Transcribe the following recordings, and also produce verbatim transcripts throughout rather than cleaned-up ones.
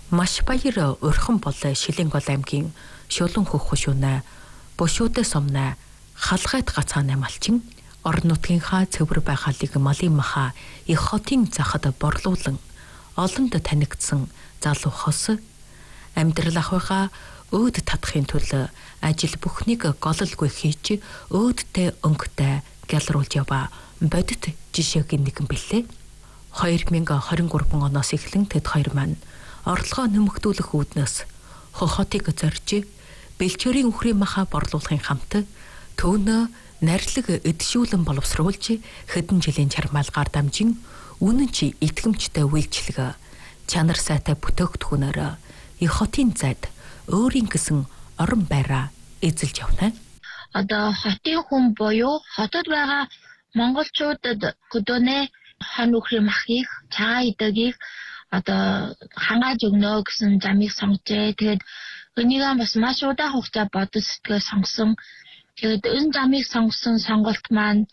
Маш баяр өрхөн бол Шилэнгол аймгийн Шулуун хөх хушуунаа бушуудэ сомнаа халгайт гацаанаа малчин орон нутгийнхаа цэвэр байгаалыг малын маха их хотын захад борлуулан олонд танигдсан залуу хос амьдрал ахыгаа өөд татахын тулд ажил бүхнийг гололгүй хийж өөдтэй өнгөтэй гялруулж яваа бодит жишээгийн нэгэн билээ. хоёр мянга хорин гурван оноос эхлэн тэд хоёр маань орлогоо нэмэгдүүлэх үүднээс хохотыг зорж бэлчээрийн үхрийн маха борлуулахын хамт төөнөө нарилэг эдшүүлэн боловсруулж хэдэн жилийн чармаалгаар дамжин үнэн чи итгэмжтэй үйлчлэг чанар сайтай бүтээгдэхүүнээр их хотын зайд өөрийн гэсэн орон байраа эзэлж явна. Одоо хотын хүн буюу хотод байгаа монголчуудад хөдөөнөө хон үхрийн махыг цагаан идэгийг одоо хангааж өгнө гэсэн замыг сонгожээ. Тэгээд энийг бас маш удаан хугацаа бодож сэтгэл сонгосон. Тэгээд энэ замыг сонгосон сонголт маань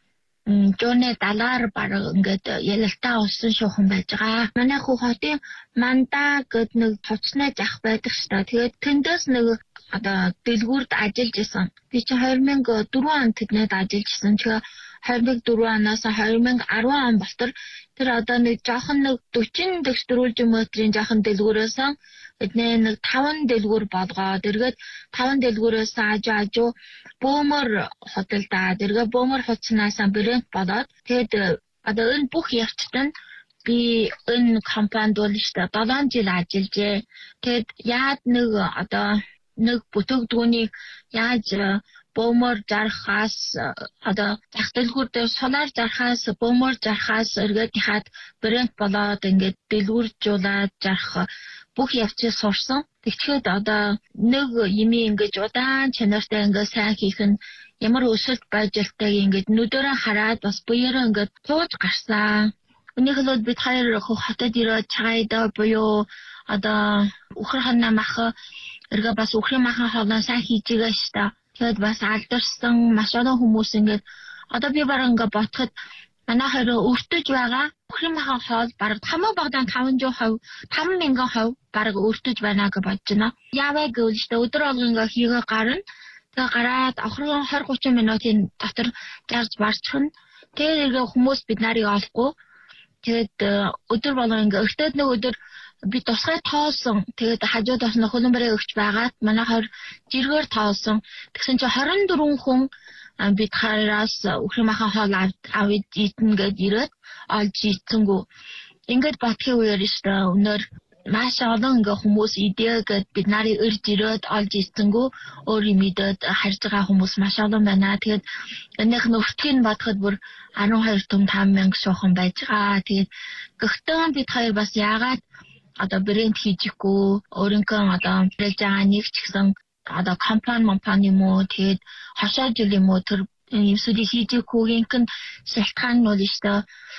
жууны далаар бараг ингээд ялалтаа усан шуухан байж байгаа. Манай хүү хотын мандаа гэд нэг хувцсны зах байдаг ш та. Тэгээд тэндээс нэг одоо дэлгүүрд ажиллаж исэн. Би чи хоёр мянга дөрвөн онд тэднээд ажиллаж исэн. Тэгэхээр хоёр мянга дөрвөн оноос хоёр мянга арван он болтор тэр одоо нэг жоохон нэг дөрвөн дэгштрүүлж метрийн жоохон дэлгүүрээс эднээ нэг таван дэлгүүр болгоод эргээд таван дэлгүүрээс ажуу ажуу бөөмөр хотелдаа эргээд бөөмөр хувцснаас брэнд болоод тэгээд одоо энэ бүх явцад нь би энэ компанид бол штэ долоон жил ажиллажээ. Тэгээд яад нэг одоо нэг бүтээгдэхүүнийг яаж бөөмөр зархаас одоо зах дэлгүүр дээр сулаар зархаас бөөмөр зархаас эргээд хаад брэнд болоод ингээд дэлгүүржуулаад зарх бүх явцыг сурсан. Тэгчгээд одоо нэг юмий ингэж удаан чанартай ингээд сайн хийх нь ямар өсөлт байжлтайг ингээд нүдэрээ хараад бас буюураа ингээд тууж гарсан. Өнөөдөр бид хоёр хотод ирээд цагаайдаа буюу одоо үхэр ханаа мах эргээ бас үхрийн махан хоолоо сайн хийж байгаа ш та. Тэгээд бас алдарсан маш олон хүмүүс ингээд одоо би бараг ингээд ботход манай хоёр өртөж байгаа үхрийн махан хоол бараг хамаа багтаа таван хувь таван мянган хувь бараг өртөж байна гэж бодож байна. Яавэ гэвэл ч өдөр болгон ингээ хийгээ гарна. Тэгээ гараад охрон двадцать тридцать минутын дотор зарж барчихна. Тэгээд ингээ хүмүүс бид нарыг олохгүй. Тэгээд өдөр болгон ингээ өртөөд нэг өдөр би тусгай тоолсон. Тэгээд хажууд бас хөлбөрөө өгч байгаад манай хоёр жиргээр тоолсон. Тэгсэн чинь двадцать четыре хүн бид хараас үхрийн махан хоол авид идэн гээд ирээд олж ийцэнгүү. Ингээд батхийн үеэр шүү дээ. Өнөр маш олон ингээ хүмүүс идээгээд бид нарыг ирж ирээд олж ийцэнгүү өөр юм идээд харж байгаа хүмүүс маш олон байна. Тэгээд энийх нь өртгийг бодоход бүр twelve том five мянга шуухан байж байгаа. Тэгээд гэхдээ бид хоёр бас яагаад одоо брэнд хийжихгүй өөрөнгөө одоо хэлж байгаа нэг ч гэсэн одоо компани компани юм уу тэгээд хашаа жил юм уу тэр юмсуудыг хийжихгүйгийнх нь шалтгаан нь бол шүү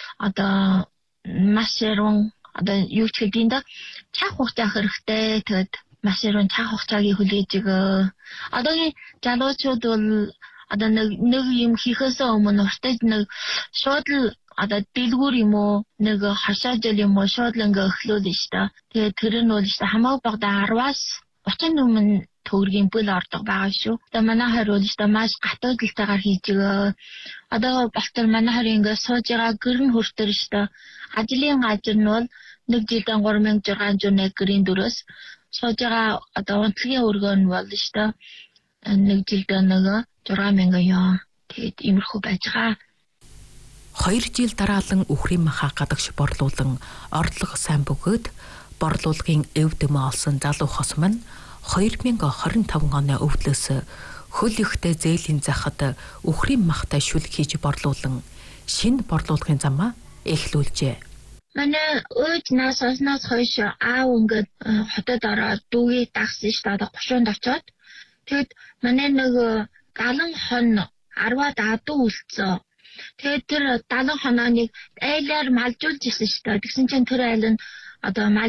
одоо маш яруу одоо юу ч гэдэг нь цаг хугацаа хэрэгтэй тэгээд маш яруу цаг хугацааг хүлээж байгаа. Одоогийн залуучууд бол одоо нэг нэг юм хийхээс өмнө уртаж нэг шууд л одоо дэлгүүр юм уу нэг хашаа жил юм уу шууд л ингээ эхлүүлнэ шүү дээ. Тэгээд тэр нь бол шүү хамаагүй багада ten-аас thirty өмнө төгрөгийн бүл ордог байгаа шүү. Тэгээ манай хоёр бол шүү маш гатуудалтайгаар хийж байгаа. Одоо балтар манай хоёр ингээ сууж байгаа гэрн хүртэр шүү. Ажлын газар нь бол нэг жилдээ three thousand six hundred гэрийн дөрөөс сууж байгаа одоо унтлагын өргөө нь бол шүү нэг жилдээ нэг six thousand ёо. Тэгээд иймэрхүү байж байгаа. Хоёр жил дараалан үхрийн маха гадагш борлуулан орлого сайн бөгөөд борлуулгын эв дэм олсон залуу хос маань two thousand twenty-five оны өвдлөөс хөл ихтэй зээлийн захад үхрийн махтай шүлэг хийж борлуулан шинэ борлуулгын замаа эхлүүлжээ. Манай өөд нас оснаас хойш аав ингээд хотод ороод дүүгээ дагсан шүү дээ thirty-нд очоод. Тэгэд манай нэг галан хон ten адуу үлдсэн. Тэгээд тэр даалан хонооныг айлаар малжуулж исэн шүү дээ. Тэгсэн чинь тэр айл нь одоо